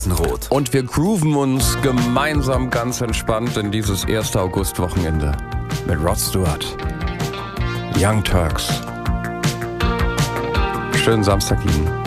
Rot. Und wir grooven uns gemeinsam ganz entspannt in dieses 1. August-Wochenende mit Rod Stewart, Young Turks. Schönen Samstag Ihnen.